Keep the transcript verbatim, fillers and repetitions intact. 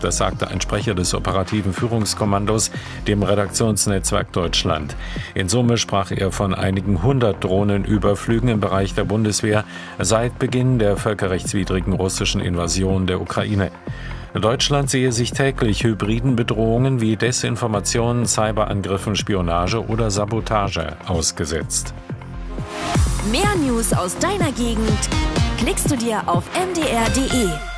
Das sagte ein Sprecher des operativen Führungskommandos dem Redaktionsnetzwerk Deutschland. In Summe sprach er von einigen hundert Drohnenüberflügen im Bereich der Bundeswehr seit Beginn der völkerrechtswidrigen russischen Invasion der Ukraine. Deutschland sehe sich täglich hybriden Bedrohungen wie Desinformation, Cyberangriffen, Spionage oder Sabotage ausgesetzt. Mehr News aus deiner Gegend klickst du dir auf m d r punkt d e.